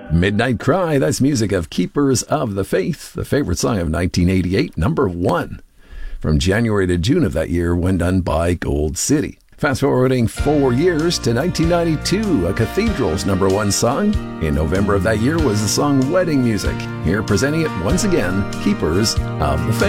Midnight Cry, that's music of Keepers of the Faith, the favorite song of 1988, number 1. From January to June of that year when done by Gold City. Fast forwarding 4 years to 1992, a Cathedral's number 1 song. In November of that year was the song Wedding Music. Here presenting it once again, Keepers of the Faith.